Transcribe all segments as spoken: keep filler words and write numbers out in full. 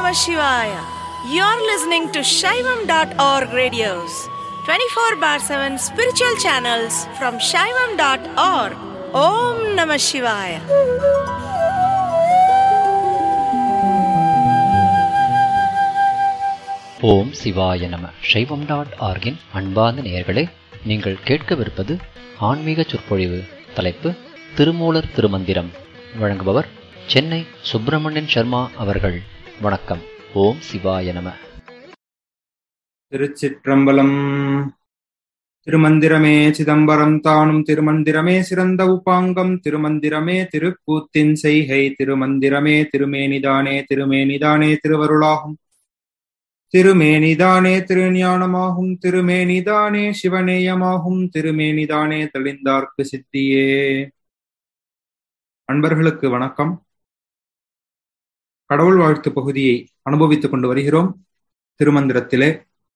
Namah Shivaya. You're listening to Shaivam dot org radios, twenty-four bar seven spiritual channels from Shaivam dot org. Om Namah Shivaya. ஓம் சிவாய நம. சைவம் dot ஆர்கின் அன்பார்ந்த நேயர்களே, நீங்கள் கேட்கவிருப்பது ஆன்மீக சொற்பொழிவு. தலைப்பு திருமூலர் திருமந்திரம். வழங்குபவர் சென்னை சுப்பிரமணியன் சர்மா அவர்கள். வணக்கம். ஓம் சிவாய நம. திருச்சிற்றம்பலம். திருமந்திரமே சிதம்பரம் தானும் திருமந்திரமே சிறந்த உபாங்கம் திருமந்திரமே திருக்கூத்தின் செய்கை திருமந்திரமே திருமேனிதானே திருமேனிதானே திருவருளாகும் திருமேனிதானே திருஞானமாகும் திருமேனிதானே சிவநேயமாகும் திருமேனிதானே தெளிந்தார்க்கு சித்தியே. அன்பர்களுக்கு வணக்கம். கடவுள் வாழ்த்து பகுதியை அனுபவித்துக் கொண்டு வருகிறோம் திருமந்திரத்திலே.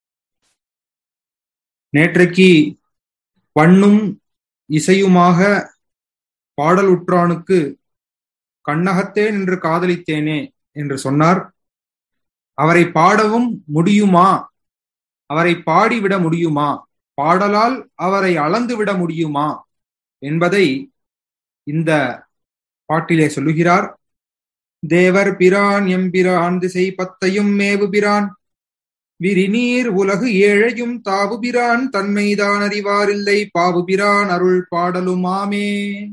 நேற்றைக்கு பண்ணும் இசையுமாக பாடலுற்றானுக்கு கண்ணகத்தே நின்று காதலித்தேனே என்று சொன்னார். அவரை பாடவும் முடியுமா? அவரை பாடிவிட முடியுமா? பாடலால் அவரை அளந்து விட முடியுமா என்பதை இந்த பாட்டிலே சொல்லுகிறார். தேவர் பிரான் எம்பிரான் திசை பத்தையும் மேவு பிரான் விரிநீர் உலகு ஏழையும் தாவு பிரான் தன்மைதான் அறிவாரில்லை பாவு பிரான் அருள் பாடலுமாமே.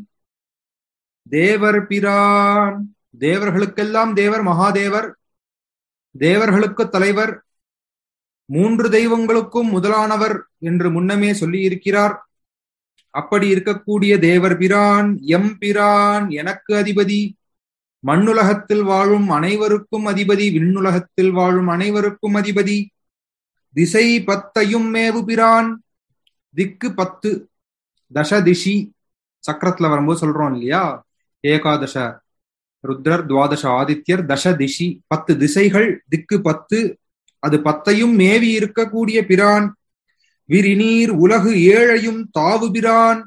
தேவர் பிரான், தேவர்களுக்கெல்லாம் தேவர், மகாதேவர், தேவர்களுக்கு தலைவர், மூன்று தெய்வங்களுக்கும் முதலானவர் என்று முன்னமே சொல்லி இருக்கிறார். அப்படி இருக்கக்கூடிய தேவர் பிரான், எம் பிரான், எனக்கு அதிபதி, மண்ணுலகத்தில் வாழும் அனைவருக்கும் அதிபதி, விண்ணுலகத்தில் வாழும் அனைவருக்கும் அதிபதி, திசை பத்தையும் மேவு பிரான், திக்கு பத்து, தச திஷி சக்கரத்துல வரும்போது சொல்றோம் இல்லையா, ஏகாதச ருத்ரர், துவாதச ஆதித்யர், தச திஷி, பத்து திசைகள், திக்கு பத்து, அது பத்தையும் மேவி இருக்கக்கூடிய பிரான். விரிநீர் உலகு ஏழையும் தாவு பிரான்,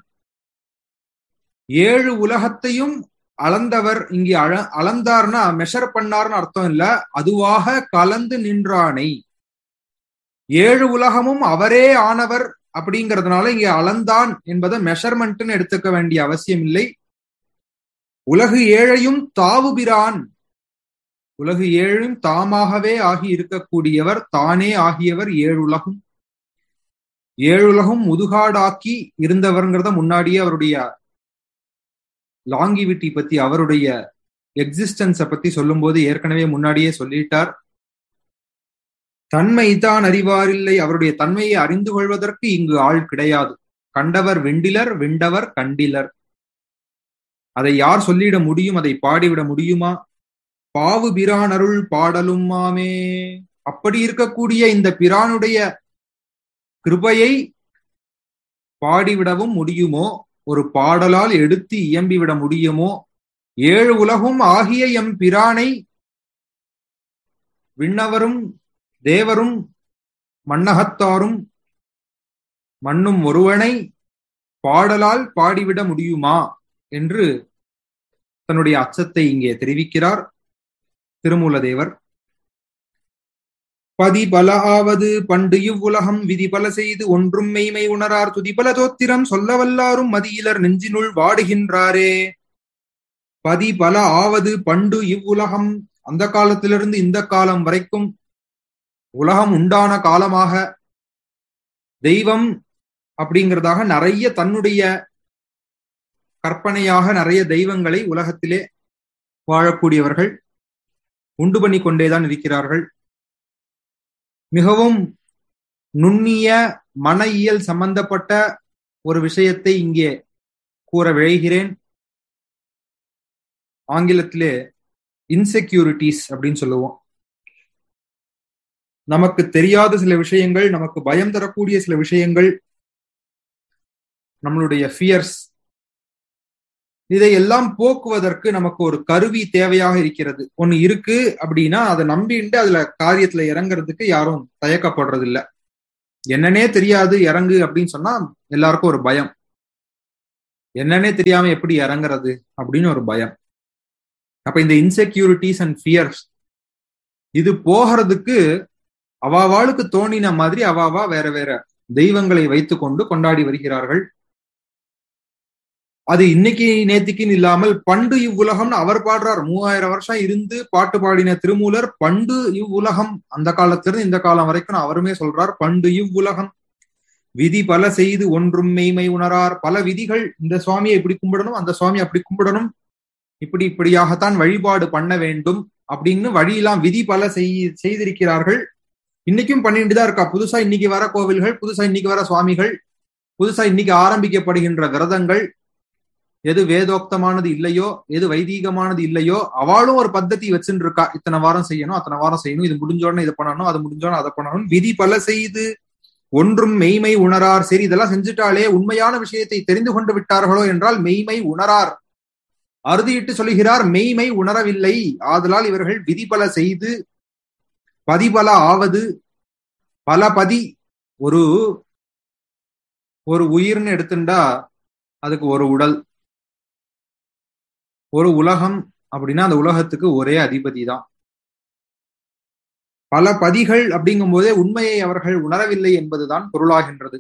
ஏழு உலகத்தையும் அளந்தவர். இங்கே அழ அளந்தார்னா மெஷர் பண்ணார்னு அர்த்தம் இல்ல, அதுவாக கலந்து நின்றானை. ஏழு உலகமும் அவரே ஆனவர் அப்படிங்கிறதுனால இங்கே அளந்தான் என்பதை மெஷர்மெண்ட்னு எடுத்துக்க வேண்டிய அவசியம் இல்லை. உலகு ஏழையும் தாவுபிரான், உலகு ஏழும் தாமாகவே ஆகி இருக்கக்கூடியவர், தானே ஆகியவர். ஏழுலகும் ஏழுலகும் முதுகாடாக்கி இருந்தவர்ங்கிறத முன்னாடியே அவருடைய லாங்கிவிட்டி பத்தி, அவருடைய எக்ஸிஸ்டன்ஸை பத்தி சொல்லும் போது ஏற்கனவே முன்னாடியே சொல்லிட்டார். தன்மைதான் அறிவாரில்லை, அவருடைய தன்மையை அறிந்து கொள்வதற்கு இங்கு ஆள் கிடையாது. கண்டவர் வெண்டிலர், வெண்டவர் கண்டிலர். அதை யார் சொல்லிட முடியும்? அதை பாடிவிட முடியுமா? பாவு பிரான் அருள் பாடலுமாமே. அப்படி இருக்கக்கூடிய இந்த பிரானுடைய கிருபையை பாடிவிடவும் முடியுமோ? ஒரு பாடலால் எடுத்து இயம்பிவிட முடியுமோ? ஏழு உலகும் ஆகிய எம் பிரானை, விண்ணவரும் தேவரும் மண்ணகத்தாரும் மண்ணும் ஒருவனை பாடலால் பாடிவிட முடியுமா என்று தன்னுடைய அச்சத்தை இங்கே தெரிவிக்கிறார் திருமூலதேவர். பதிபல ஆவது பண்டு இவ்வுலகம் விதிபல செய்து ஒன்றும் மெய்மை உணரார் துதிபல தோத்திரம் சொல்ல வல்லாரும் மதியிலர் நெஞ்சினுள் வாடுகின்றாரே. பதிபல ஆவது பண்டு இவ்வுலகம், அந்த காலத்திலிருந்து இந்த காலம் வரைக்கும் உலகம் உண்டான காலமாக தெய்வம் அப்படிங்கிறதாக நிறைய தன்னுடைய கற்பனையாக நிறைய தெய்வங்களை உலகத்திலே வாழக்கூடியவர்கள் உண்டு பண்ணி கொண்டேதான் இருக்கிறார்கள். மிகவும் நுண்ணிய மன இயல் சம்பந்தப்பட்ட ஒரு விஷயத்தை இங்கே கூற விழைகிறேன். ஆங்கிலத்திலே இன்செக்யூரிட்டிஸ் அப்படின்னு சொல்லுவோம். நமக்கு தெரியாத சில விஷயங்கள், நமக்கு பயம் தரக்கூடிய சில விஷயங்கள், நம்மளுடைய ஃபியர்ஸ், இதையெல்லாம் போக்குவதற்கு நமக்கு ஒரு கருவி தேவையாக இருக்கிறது. ஒண்ணு இருக்கு அப்படின்னா அதை நம்பிட்டு அதுல காரியத்துல இறங்குறதுக்கு யாரும் தயக்கப்படுறது இல்லை. என்னன்னே தெரியாது இறங்கு அப்படின்னு சொன்னா எல்லாருக்கும் ஒரு பயம். என்னன்னே தெரியாம எப்படி இறங்குறது அப்படின்னு ஒரு பயம். அப்ப இந்த இன்செக்யூரிட்டிஸ் அண்ட் ஃபியர்ஸ் இது போகிறதுக்கு அவாவாளுக்கு தோணின மாதிரி அவாவா வேற வேற தெய்வங்களை வைத்து கொண்டு கொண்டாடி வருகிறார்கள். அது இன்னைக்கு நேத்திக்குன்னு இல்லாமல் பண்டு இவ்வுலகம்னு அவர் பாடுறார். மூவாயிரம் வருஷம் இருந்து பாட்டு பாடின திருமூலர் பண்டு இவ்வுலகம், அந்த காலத்திலிருந்து இந்த காலம் வரைக்கும் அவருமே சொல்றார் பண்டு இவ்வுலகம் விதி பல செய்து ஒன்றும் மெய்மை உணரார். பல விதிகள், இந்த சுவாமியை இப்படி கும்பிடணும், அந்த சுவாமி அப்படி கும்பிடணும், இப்படி இப்படியாகத்தான் வழிபாடு பண்ண வேண்டும் அப்படின்னு வழியெல்லாம் விதி பல செய் செய்திருக்கிறார்கள். இன்னைக்கும் பண்ணிட்டு தான் இருக்கா. புதுசா இன்னைக்கு வர கோவில்கள், புதுசா இன்னைக்கு வர சுவாமிகள், புதுசா இன்னைக்கு ஆரம்பிக்கப்படுகின்ற விரதங்கள், எது வேதோக்தமானது இல்லையோ, எது வைதீகமானது இல்லையோ, அவளும் ஒரு பத்ததி வச்சுட்டு இருக்கா. இத்தனை வாரம் செய்யணும், அத்தனை வாரம் செய்யணும், இது முடிஞ்சோடனே இதை பண்ணணும், அது முடிஞ்சோடனே அதை பண்ணணும். விதி பல செய்து ஒன்றும் மெய்மை உணரார். சரி, இதெல்லாம் செஞ்சுட்டாலே உண்மையான விஷயத்தை தெரிந்து கொண்டு விட்டார்களோ என்றால் மெய்மை உணரார். அறுதியிட்டு சொல்லுகிறார், மெய்மை உணரவில்லை. ஆதலால் இவர்கள் விதி பல செய்து பதிபல ஆவது. பல பதி, ஒரு ஒரு உயிர்னு எடுத்துட்டா அதுக்கு ஒரு உடல், ஒரு உலகம் அப்படின்னா அந்த உலகத்துக்கு ஒரே அதிபதி தான். பல பதிகள் அப்படிங்கும் போதே உண்மையை அவர்கள் உணரவில்லை என்பதுதான் பொருளாகின்றது.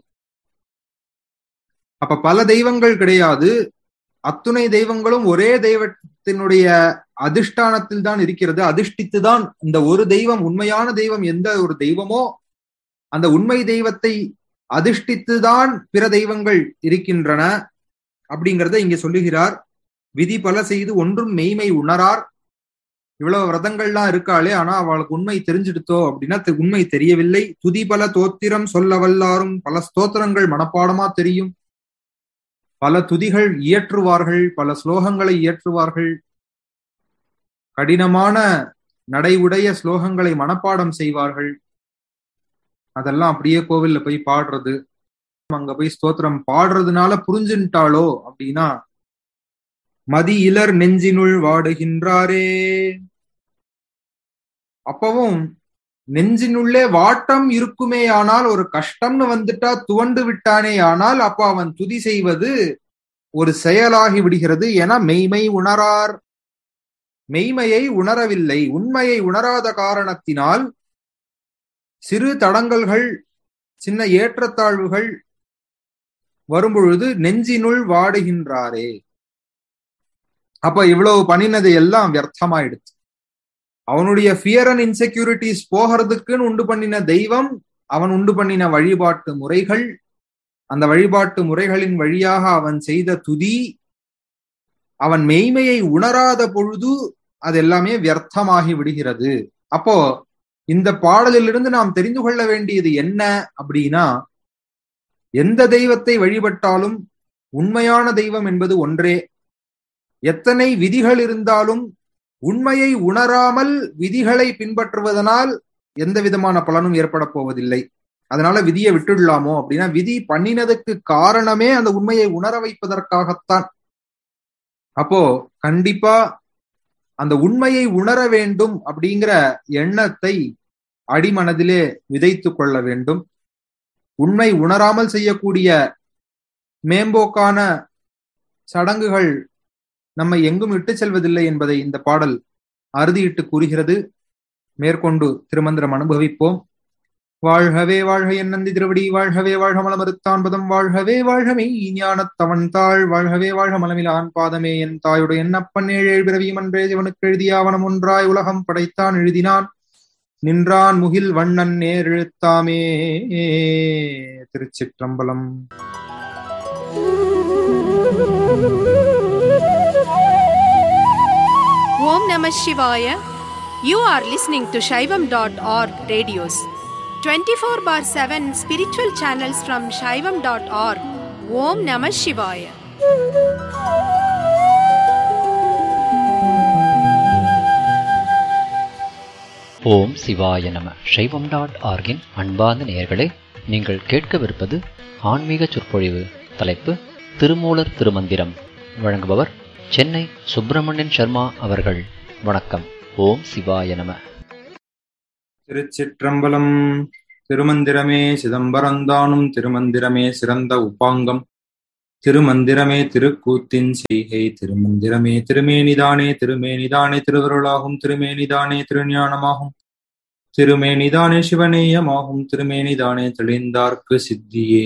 அப்ப பல தெய்வங்கள் கிடையாது, அத்துணை தெய்வங்களும் ஒரே தெய்வத்தினுடைய அதிஷ்டானத்தில் தான் இருக்கிறது. அதிஷ்டித்துதான் இந்த ஒரு தெய்வம், உண்மையான தெய்வம் எந்த ஒரு தெய்வமோ அந்த உண்மை தெய்வத்தை அதிஷ்டித்துதான் பிற தெய்வங்கள் இருக்கின்றன அப்படிங்கிறத இங்க சொல்லுகிறார். விதி பல செய்து ஒன்றும் மெய்மை உணரார். இவ்வளவு விரதங்கள்லாம் இருக்காளே, ஆனா அவளுக்கு உண்மை தெரிஞ்சிடுத்தோ அப்படின்னா உண்மை தெரியவில்லை. துதி பல தோத்திரம் சொல்ல வல்லாரும், பல ஸ்தோத்திரங்கள் மனப்பாடமா தெரியும், பல துதிகள் இயற்றுவார்கள், பல ஸ்லோகங்களை இயற்றுவார்கள், கடினமான நடைவுடைய ஸ்லோகங்களை மனப்பாடம் செய்வார்கள். அதெல்லாம் அப்படியே கோவில்ல போய் பாடுறது, அங்க போய் ஸ்தோத்திரம் பாடுறதுனால புரிஞ்சுட்டாளோ அப்படின்னா மதி இலர் நெஞ்சினுள் வாடுகின்றாரே. அப்பவும் நெஞ்சினுள்ளே வாட்டம் இருக்குமே ஆனால், ஒரு கஷ்டம்னு வந்துட்டா துவண்டு விட்டானே ஆனால் அப்ப அவன் துதி செய்வது ஒரு செயலாகி விடுகிறது. என மெய்மை உணரார். மெய்மையை உணரவில்லை. உண்மையை உணராத காரணத்தினால் சிறு தடங்கல்கள், சின்ன ஏற்றத்தாழ்வுகள் வரும்பொழுது நெஞ்சினுள் வாடுகின்றாரே. அப்ப இவ்வளவு பண்ணினது எல்லாம் வியர்த்தமாயிடுச்சு. அவனுடைய ஃபியர் அண்ட் இன்செக்யூரிட்டிஸ் போகிறதுக்குன்னு உண்டு பண்ணின தெய்வம், அவன் உண்டு பண்ணின வழிபாட்டு முறைகள், அந்த வழிபாட்டு முறைகளின் வழியாக அவன் செய்த துதி, அவன் மெய்மையை உணராத பொழுது அது எல்லாமே வியர்த்தமாகி விடுகிறது. அப்போ இந்த பாடலிலிருந்து நாம் தெரிந்து கொள்ள வேண்டியது என்ன அப்படின்னா, எந்த தெய்வத்தை வழிபட்டாலும் உண்மையான தெய்வம் என்பது ஒன்றே. எத்தனை விதிகள் இருந்தாலும் உண்மையை உணராமல் விதிகளை பின்பற்றுவதனால் எந்த விதமான பலனும் ஏற்பட போவதில்லை. அதனால விதியை விட்டுடலாமோ அப்படின்னா, விதி பண்ணினதுக்கு காரணமே அந்த உண்மையை உணர வைப்பதற்காகத்தான். அப்போ கண்டிப்பா அந்த உண்மையை உணர வேண்டும் அப்படிங்கிற எண்ணத்தை அடிமனதிலே விதைத்து கொள்ள வேண்டும். உண்மை உணராமல் செய்யக்கூடிய மேம்போக்கான சடங்குகள் நம்மை எங்கும் இட்டு செல்வதில்லை என்பதை இந்த பாடல் அறுதியிட்டு கூறுகிறது. மேற்கொண்டு திருமந்திரம் அனுபவிப்போம். வாழ்கவே வாழ்க என் நந்தி திருவடி, வாழ்கவே வாழ்க மலமறுத்தான் பதம், வாழ்கவே வாழ்கமே ஞானத்தவன் தாழ், வாழ்கவே வாழ்க மலமிலான் பாதமே என் தாயுடைய என்னப்பன் ஏழேழ் பிறவியும் அன்றே சிவனுக்கு எழுதியாவனம் ஒன்றாய் உலகம் படைத்தான் எழுதினான் நின்றான் முகில் வண்ணன் நேர் எழுத்தாமே. திருச்சிற்றம்பலம். Om Namah Shivaya. You are listening to Shaivam dot org radios. twenty-four bar seven spiritual channels from Shaivam dot org. Om Namah Shivaya. ஓம் சிவாய நம. சைவம் டாட் ஆர்கின் அன்பார்ந்த நேயர்களே, நீங்கள் கேட்கவிருப்பது ஆன்மீக சொற்பொழிவு. தலைப்பு திருமூலர் திருமந்திரம். வழங்குபவர் சென்னை சுப்பிரமணியன் சர்மா அவர்கள். வணக்கம். ஓம் சிவாய நம. திருச்சிற்றம்பலம். திருமந்திரமே சிதம்பரந்தானும் திருமந்திரமே சிறந்த உப்பாங்கம், திருமந்திரமே திருக்கூத்தின் செய்கை, திருமந்திரமே திருமேனிதானே திருமேனிதானே திருவருளாகும், திருமேனிதானே திருஞானமாகும், திருமேனிதானே சிவனேயமாகும் திருமேனிதானே தெளிந்தார்க்கு சித்தியே.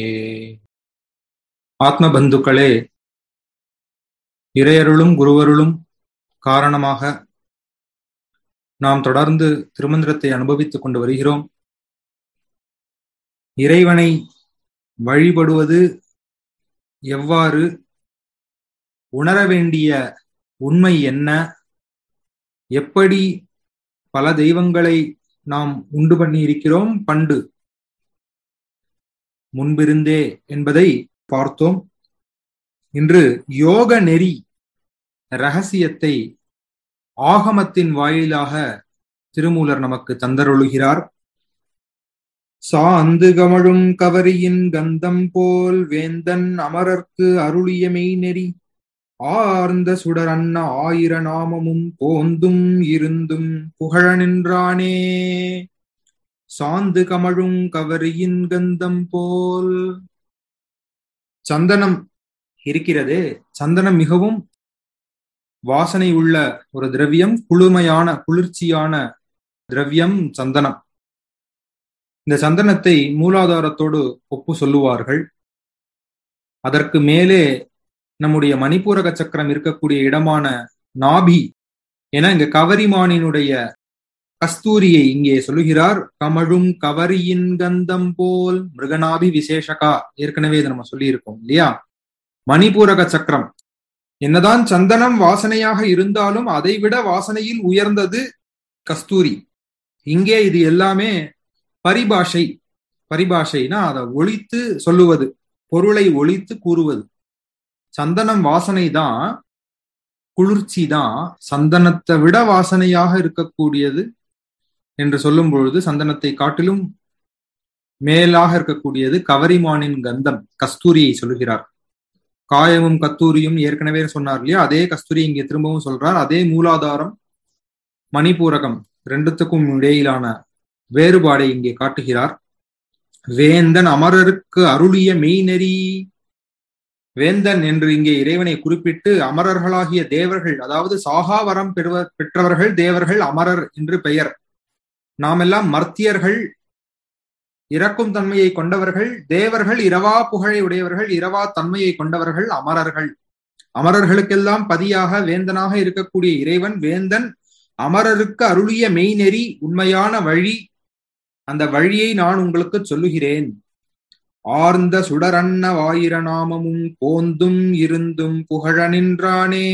ஆத்ம பந்துக்களே, இறையருளும் குருவருளும் காரணமாக நாம் தொடர்ந்து திருமந்திரத்தை அனுபவித்துக் கொண்டு வருகிறோம். இறைவனை வழிபடுவது எவ்வாறு, உணர வேண்டிய உண்மை என்ன, எப்படி பல தெய்வங்களை நாம் உண்டு பண்ணி இருக்கிறோம் பண்டு முன்பிருந்தே என்பதை பார்த்தோம். இன்று யோக நெறி ரகசியத்தை ஆகமத்தின் வாயிலாக திருமூலர் நமக்கு தந்தருளுகிறார். சாந்து கமழும் கவரியின் கந்தம் போல் வேந்தன் அமரர்க்கு அருளிய மெய்நெறி ஆர்ந்த சுடர் அன்ன ஆயிர நாமமும் போந்தும் இருந்தும் புகழ நின்றானே. சாந்து கமழும் கவரியின் கந்தம் போல். சந்தனம் இருக்கிறதே, சந்தனம் மிகவும் வாசனை உள்ள ஒரு திரவியம், குளுமையான குளிர்ச்சியான திரவியம் சந்தனம். இந்த சந்தனத்தை மூலாதாரத்தோடு ஒப்பு சொல்லுவார்கள். அதற்கு மேலே நம்முடைய மணிப்பூரக சக்கரம் இருக்கக்கூடிய இடமான நாபி என இங்க கவரிமானினுடைய கஸ்தூரியை இங்கே சொல்லுகிறார். கமழும் கவரியின் கந்தம் போல் மிருகநாபி விசேஷகா. ஏற்கனவே இதை நம்ம சொல்லி இருக்கோம் இல்லையா? மணிப்பூரக சக்கரம் என்னதான் சந்தனம் வாசனையாக இருந்தாலும் அதைவிட வாசனையில் உயர்ந்தது கஸ்தூரி. இங்கே இது எல்லாமே பரிபாஷை. பரிபாஷைனா அதை ஒழித்து சொல்லுவது, பொருளை ஒழித்து கூறுவது. சந்தனம் வாசனை தான், குளிர்ச்சி தான். சந்தனத்தை விட வாசனையாக இருக்கக்கூடியது என்று சொல்லும் பொழுது சந்தனத்தை காட்டிலும் மேலாக இருக்கக்கூடியது கவரிமானின் கந்தம், கஸ்தூரியை சொல்லுகிறார். காயமும் கத்தூரியும் ஏற்கனவே சொன்னார் இல்லையா? அதே கஸ்தூரி இங்கே திரும்பவும் சொல்றார். அதே மூலாதாரம் மணிப்பூரகம் ரெண்டுத்துக்கும் இடையிலான வேறுபாடை இங்கே காட்டுகிறார். வேந்தன் அமரருக்கு அருளிய மெய்நெறி. வேந்தன் என்று இங்கே இறைவனை குறிப்பிட்டு அமரர்களாகிய தேவர்கள், அதாவது சாகாவரம் பெற்றவர்கள் தேவர்கள் அமரர் என்று பெயர். நாமெல்லாம் மர்த்தியர்கள், இறக்கும் தன்மையை கொண்டவர்கள். தேவர்கள் இரவா புகழை உடையவர்கள், இரவா தன்மையை கொண்டவர்கள் அமரர்கள். அமரர்களுக்கெல்லாம் பதியாக வேந்தனாக இருக்கக்கூடிய இறைவன் வேந்தன் அமரருக்கு அருளிய மெய்நெறி, உண்மையான வழி. அந்த வழியை நான் உங்களுக்கு சொல்லுகிறேன். ஆர்ந்த சுடரன்ன ஆயிர நாமமும் போந்தும் இருந்தும் புகழ நின்றானே.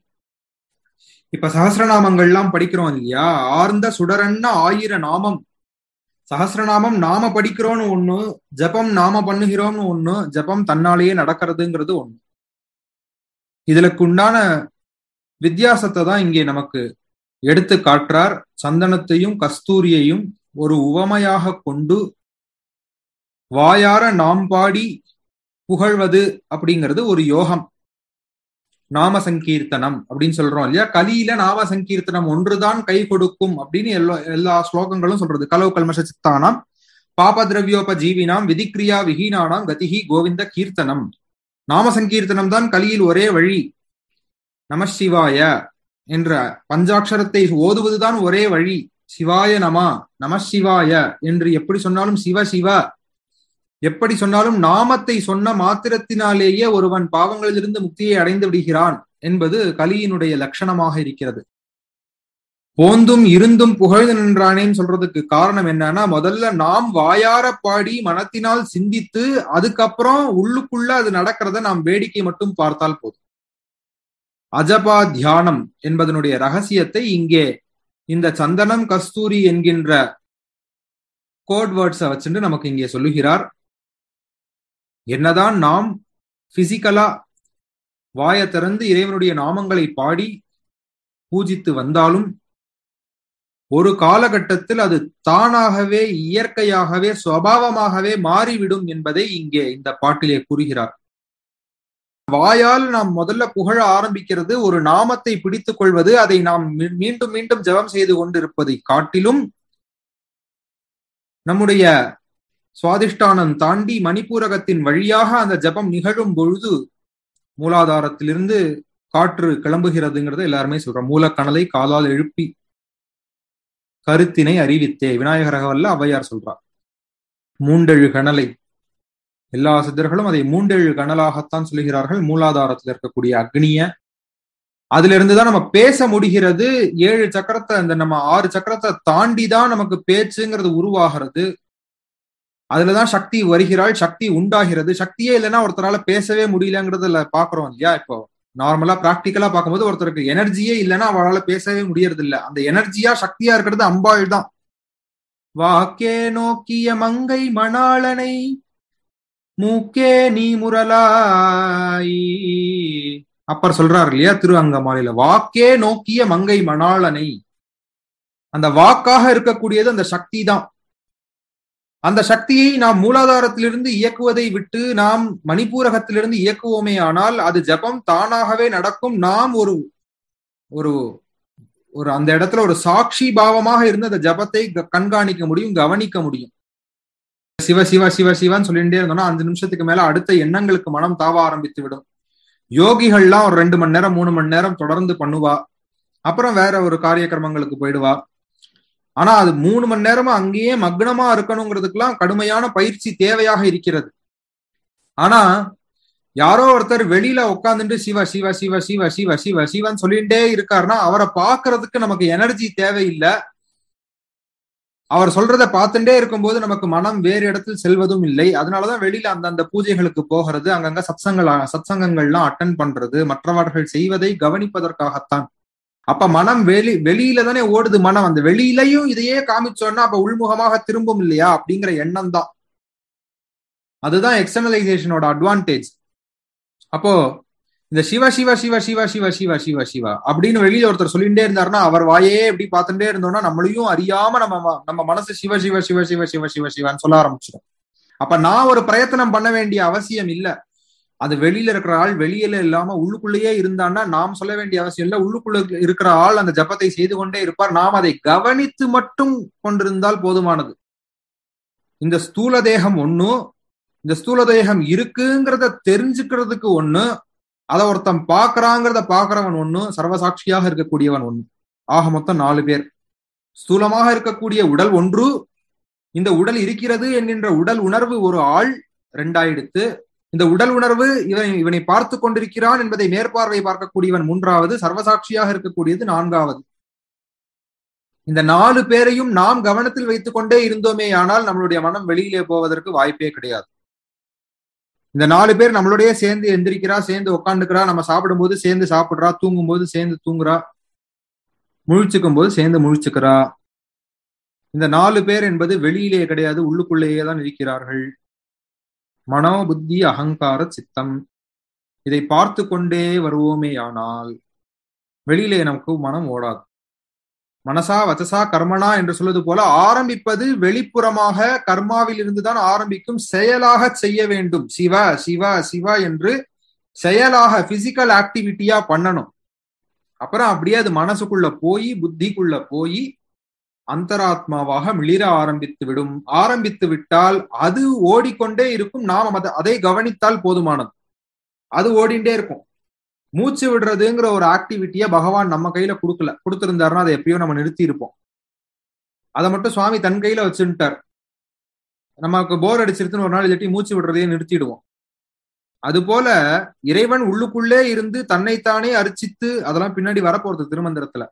இப்ப சகசிரநாமங்கள்லாம் படிக்கிறோம் இல்லையா? ஆர்ந்த சுடரன்ன ஆயிர நாமம். சகசிரநாமம் நாம படிக்கிறோம்னு ஒண்ணு, ஜபம் நாம பண்ணுகிறோம்னு ஒண்ணு, ஜபம் தன்னாலேயே நடக்கிறதுங்கிறது ஒண்ணு. இதுக்கு உண்டான வித்தியாசத்தை தான் இங்கே நமக்கு எடுத்து காட்டுறார். சந்தனத்தையும் கஸ்தூரியையும் ஒரு உவமையாக கொண்டு வாயார நாம் பாடி புகழ்வது அப்படிங்கிறது ஒரு யோகம். நாம சங்கீர்த்தனம் அப்படின்னு சொல்றோம் இல்லையா? கலியில நாம சங்கீர்த்தனம் ஒன்றுதான் கை கொடுக்கும் அப்படின்னு எல்லா எல்லா ஸ்லோகங்களும் சொல்றது. கலவு கல்மஷ சித்தானாம் பாப திரவியோப ஜீவினாம் விதிக்ரியா விஹீனானாம் கதிஹி கோவிந்த கீர்த்தனம். நாம சங்கீர்த்தனம் தான் கலியில் ஒரே வழி. நம சிவாய என்ற பஞ்சாட்சரத்தை ஓதுவதுதான் ஒரே வழி. சிவாய நம, நம சிவாய என்று எப்படி சொன்னாலும், சிவ சிவ எப்படி சொன்னாலும் நாமத்தை சொன்ன மாத்திரத்தினாலேயே ஒருவன் பாவங்களிலிருந்து முக்தியை அடைந்து விடுகிறான் என்பது கலியினுடைய லட்சணமாக இருக்கிறது. போந்தும் இருந்தும் புகழ்ந்து நின்றானேன்னு சொல்றதுக்கு காரணம் என்னன்னா, முதல்ல நாம் வாயார பாடி மனத்தினால் சிந்தித்து அதுக்கப்புறம் உள்ளுக்குள்ள அது நடக்கிறத நாம் வேடிக்கை மட்டும் பார்த்தால் போதும். அஜபா தியானம் என்பதனுடைய ரகசியத்தை இங்கே இந்த சந்தனம் கஸ்தூரி என்கின்ற கோட் வேர்ட்ஸை வச்சுட்டு நமக்கு இங்கே சொல்லுகிறார். என்னதான் நாம் பிசிக்கலா வாயை திறந்து இறைவனுடைய நாமங்களை பாடி பூஜித்து வந்தாலும் ஒரு காலகட்டத்தில் அது தானாகவே இயற்கையாகவே சுபாவமாகவே மாறிவிடும் என்பதை இங்கே இந்த பாட்டிலே கூறுகிறார். வாயால் நாம் முதல்ல புகழ ஆரம்பிக்கிறது, ஒரு நாமத்தை பிடித்துக் கொள்வது, அதை நாம் மீண்டும் மீண்டும் ஜெபம் செய்து கொண்டிருப்பதை காட்டிலும் நம்முடைய சுவாதிஷ்டானம் தாண்டி மணிப்பூரகத்தின் வழியாக அந்த ஜபம் நிகழும் பொழுது மூலாதாரத்திலிருந்து காற்று கிளம்புகிறதுங்கிறத எல்லாருமே சொல்றோம். மூலக்கணலை காலால் எழுப்பி கருத்தினை அறிவித்தே. விநாயகர் அகவல்ல ஔவையார் சொல்றார். மூண்டெழு கணலை, எல்லா சித்தர்களும் அதை மூண்டெழு கணலாகத்தான் சொல்லுகிறார்கள். மூலாதாரத்தில் இருக்கக்கூடிய அக்னிய, அதுல இருந்துதான் நம்ம பேச முடிகிறது. ஏழு சக்கரத்தை, அந்த நம்ம ஆறு சக்கரத்தை தாண்டிதான் நமக்கு பேச்சுங்கிறது உருவாகிறது. அதுலதான் சக்தி வருகிறாள், சக்தி உண்டாகிறது. சக்தியே இல்லைன்னா ஒருத்தரால பேசவே முடியலங்கிறதுல பாக்குறோம் இல்லையா? இப்போ நார்மலா பிராக்டிக்கலா பார்க்கும்போது ஒருத்தருக்கு எனர்ஜியே இல்லைன்னா அவளால பேசவே முடியறது இல்லை. அந்த எனர்ஜியா சக்தியா இருக்கிறது அம்பாள் தான். வாக்கே நோக்கிய மங்கை மணாளனை மூக்கே நீ முரலாய், அப்பர் சொல்றாரு இல்லையா திரு அங்கமாலையில, வாக்கே நோக்கிய மங்கை மணாளனை. அந்த வாக்காக இருக்கக்கூடியது அந்த சக்தி தான். அந்த சக்தியை நாம் மூலாதாரத்திலிருந்து இயக்குவதை விட்டு நாம் மணிப்பூரகத்திலிருந்து இயக்குவோமே ஆனால் அது ஜபம் தானாகவே நடக்கும். நாம் ஒரு ஒரு ஒரு அந்த இடத்துல ஒரு சாட்சி பாவமாக இருந்து அந்த ஜபத்தை கண்காணிக்க முடியும், கவனிக்க முடியும். சிவ சிவ சிவ சிவன்னு சொல்லிட்டே இருந்தோம்னா அஞ்சு நிமிஷத்துக்கு மேல அடுத்த எண்ணங்களுக்கு மனம் தாவ ஆரம்பித்து விடும். யோகிகள்லாம் ஒரு ரெண்டு மணி நேரம் மூணு மணி நேரம் தொடர்ந்து பண்ணுவா, அப்புறம் வேற ஒரு காரிய கிரமங்களுக்கு போயிடுவா. ஆனா அது மூணு மணி நேரமா அங்கேயே மக்னமா இருக்கணுங்கிறதுக்கெல்லாம் கடுமையான பயிற்சி தேவையாக இருக்கிறது. ஆனா யாரோ ஒருத்தர் வெளியில உட்காந்துட்டு சிவ சிவ சிவ சிவ சிவ சிவ சிவன்னு சொல்லிட்டே இருக்காருன்னா அவரை பாக்குறதுக்கு நமக்கு எனர்ஜி தேவையில்லை. அவர் சொல்றதை பார்த்துட்டே இருக்கும்போது நமக்கு மனம் வேறு இடத்தில் செல்வதும் இல்லை. அதனாலதான் வெளியில அந்தந்த பூஜைகளுக்கு போகிறது, அங்கங்க சத்சங்கள் சத்சங்கங்கள்லாம் அட்டன் பண்றது, மற்றவர்கள் செய்வதை கவனிப்பதற்காகத்தான். அப்ப மனம் வெளி வெளியில தானே ஓடுது. மனம் அந்த வெளியிலையும் இதையே காமிச்சோன்னா அப்ப உள்முகமாக திரும்பும் இல்லையா அப்படிங்கிற எண்ணம் தான். அதுதான் எக்ஸ்டர்னலைசேஷனோட அட்வான்டேஜ். அப்போ இந்த சிவ சிவ சிவ சிவ சிவ சிவ சிவ சிவா அப்படின்னு வெளியில ஒருத்தர் சொல்லிட்டே இருந்தாருன்னா அவர் வாயே எப்படி பார்த்துட்டே இருந்தோம்னா நம்மளையும் அறியாம நம்ம நம்ம மனசு சிவ சிவ சிவ சிவ சிவ சிவ சிவான்னு சொல்ல ஆரம்பிச்சிடும். அப்ப நான் ஒரு பிரயத்தனம் பண்ண வேண்டிய அவசியம் இல்லை. அது வெளியில இருக்கிற ஆள் வெளியில இல்லாம உள்ளுக்குள்ளேயே இருந்தான்னா நாம் சொல்ல வேண்டிய அவசியம் இல்லை. உள்ளுக்குள்ள இருக்கிற ஆள் அந்த ஜபத்தை செய்து கொண்டே இருப்பார். நாம் அதை கவனித்து மட்டும் கொண்டிருந்தால் போதுமானது. இந்த ஸ்தூல தேகம் ஒண்ணு, இந்த ஸ்தூல தேகம் இருக்குங்கிறத தெரிஞ்சுக்கிறதுக்கு ஒண்ணு, அதை ஒருத்தன் பாக்குறாங்கிறத பாக்குறவன் ஒண்ணு, சர்வசாட்சியாக இருக்கக்கூடியவன் ஒண்ணு. ஆக மொத்தம் நாலு பேர். ஸ்தூலமாக இருக்கக்கூடிய உடல் ஒன்று, இந்த உடல் இருக்கிறது என்கின்ற உடல் உணர்வு ஒரு ஆள் ரெண்டாயிடுத்து, இந்த உடல் உணர்வு இவன் இவனை பார்த்து கொண்டிருக்கிறான் என்பதை மேற்பார்வை பார்க்கக்கூடியவன் மூன்றாவது, சர்வசாட்சியாக இருக்கக்கூடியது நான்காவது. இந்த நாலு பேரையும் நாம் கவனத்தில் வைத்துக் கொண்டே இருந்தோமே ஆனால் நம்மளுடைய மனம் வெளியிலே போவதற்கு வாய்ப்பே கிடையாது. இந்த நாலு பேர் நம்மளுடைய சேர்ந்து எந்திரிக்கிறா, சேர்ந்து உட்காந்துக்கிறா, நம்ம சாப்பிடும் போது சேர்ந்து சாப்பிடுறா, தூங்கும் போது சேர்ந்து தூங்குறா, முழிச்சுக்கும் போது சேர்ந்து முழிச்சுக்கிறா. இந்த நாலு பேர் என்பது வெளியிலே கிடையாது, உள்ளுக்குள்ளேயே தான் இருக்கிறார்கள். மனோ புத்தி அகங்கார சித்தம், இதை பார்த்து கொண்டே வருவோமே ஆனால் வெளியிலே நமக்கு மனம் ஓடாது. மனசா வச்சசா கர்மனா என்று சொல்வது போல ஆரம்பிப்பது வெளிப்புறமாக கர்மாவில் இருந்துதான் ஆரம்பிக்கும். செயலாக செய்ய வேண்டும். சிவ சிவ சிவ என்று செயலாக பிசிக்கல் ஆக்டிவிட்டியா பண்ணணும். அப்புறம் அப்படியே அது மனசுக்குள்ள போய் புத்திக்குள்ள போய் அந்தராத்மாவாக மிளிர ஆரம்பித்து விடும். ஆரம்பித்து விட்டால் அது ஓடிக்கொண்டே இருக்கும். நாம் அதை கவனித்தால் போதுமானது. அது ஓடிண்டே இருக்கும். மூச்சு விடுறதுங்கிற ஒரு ஆக்டிவிட்டியா பகவான் நம்ம கையில கொடுக்கல. கொடுத்திருந்தாருன்னா அதை எப்பயோ நம்ம நிறுத்தி இருப்போம். அதை மட்டும் சுவாமி தன் கையில வச்சுட்டார். நமக்கு போர் அடிச்சிருத்துன்னு ஒரு நாள் இல்லாட்டி மூச்சு விடுறதையே நிறுத்திடுவோம். அது போல இறைவன் உள்ளுக்குள்ளே இருந்து தன்னைத்தானே அர்ச்சித்து அதெல்லாம் பின்னாடி வரப்போறது திருமந்திரத்துல.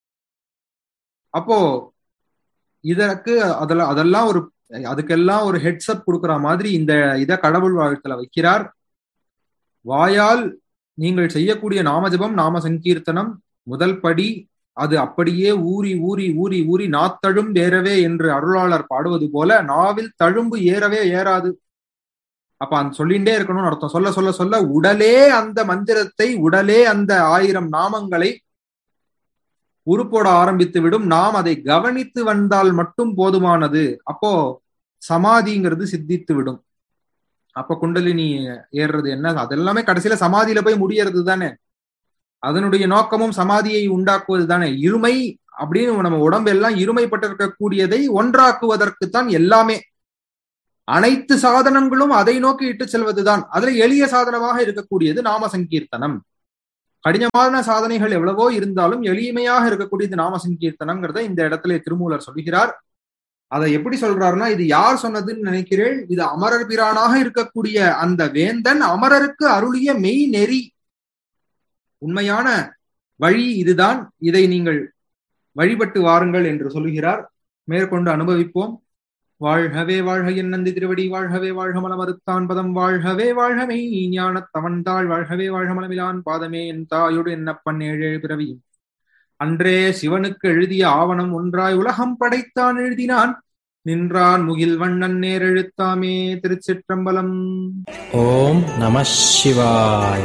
அப்போ இதற்கு அதெல்லாம் அதெல்லாம் ஒரு அதுக்கெல்லாம் ஒரு ஹெட்ஸ்அப் கொடுக்குற மாதிரி இந்த இதை கடவுள் வாழ்த்துல வைக்கிறார். வாயால் நீங்கள் செய்யக்கூடிய நாமஜபம் நாம சங்கீர்த்தனம் முதல் படி. அது அப்படியே ஊறி ஊறி ஊறி ஊறி நாத்தழும் ஏறவே என்று அருளாளர் பாடுவது போல நாவில் தழும்பு ஏறவே ஏறாது. அப்ப அந்த சொல்லிண்டே இருக்கணும்னு அர்த்தம். சொல்ல சொல்ல சொல்ல உடலே அந்த மந்திரத்தை, உடலே அந்த ஆயிரம் நாமங்களை உருப்போட ஆரம்பித்து விடும். நாம் அதை கவனித்து வந்தால் மட்டும் போதுமானது. அப்போ சமாதிங்கிறது சித்தித்து விடும். அப்ப குண்டலினி ஏறுறது என்ன, அதெல்லாமே கடைசியில சமாதியில போய் முடியறது தானே. அதனுடைய நோக்கமும் சமாதியை உண்டாக்குவது தானே. இருமை அப்படின்னு நம்ம உடம்பு எல்லாம் இருமைப்பட்டிருக்கக்கூடியதை ஒன்றாக்குவதற்குத்தான் எல்லாமே. அனைத்து சாதனங்களும் அதை நோக்கி இட்டு செல்வதுதான். அதுல எளிய சாதனமாக இருக்கக்கூடியது நாம சங்கீர்த்தனம். கடினமான சாதனைகள் எவ்வளவோ இருந்தாலும் எளிமையாக இருக்கக்கூடிய இந்த நாம சங்கீர்த்தனம்ங்கிறத இந்த இடத்துல திருமூலர் சொல்கிறார். அதை எப்படி சொல்றாருன்னா, இது யார் சொன்னதுன்னு நினைக்கிறேன், இது அமரர் பிரானாக இருக்கக்கூடிய அந்த வேந்தன் அமரருக்கு அருளிய மெய் நெறி, உண்மையான வழி இதுதான், இதை நீங்கள் வழிபட்டு வாருங்கள் என்று சொல்லுகிறார். மேற்கொண்டு அனுபவிப்போம். வாழ்கவே வாழ்க என் நந்தி திருவடி, வாழ்கவே வாழ்க மலமறுத்தான் பதம், வாழ்கவே வாழ்கமே ஞான தவன்தாள், வாழ்கவே வாழ்க மலமிலான் பாதமே, என் தாயோடு என்னப்பன் ஏழேழு பிறவியும் அன்றே சிவனுக்கு எழுதிய ஆவணம் ஒன்றாய் உலகம் படைத்தான் எழுதினான், நின்றான் முகில் வண்ணன் நேர் எழுத்தாமே. திருச்சிற்றம்பலம். ஓம் நம சிவாய.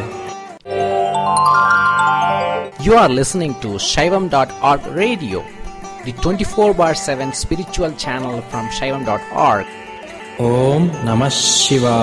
You are listening to Shaivam dot org radio, the twenty-four bar seven spiritual channel from Shaivam dot org. Om Namah Shivaya.